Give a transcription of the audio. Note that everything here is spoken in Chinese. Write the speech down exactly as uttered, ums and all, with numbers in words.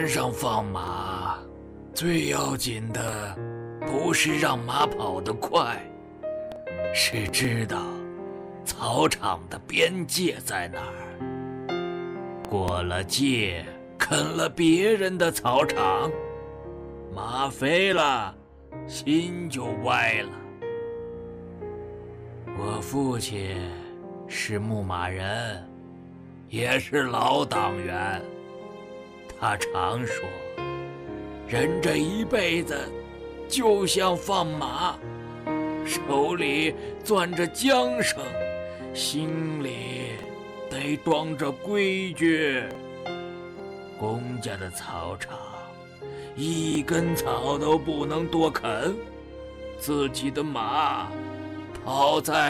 上放马，最要紧的不是让马跑得快，是知道草场的边界在哪儿。过了界，啃了别人的草场，马飞了，心就歪了。我父亲是牧马人，也是老党员。他常说，人这一辈子就像放马，手里攥着缰绳，心里得装着规矩。公家的草场，一根草都不能多啃，自己的马跑在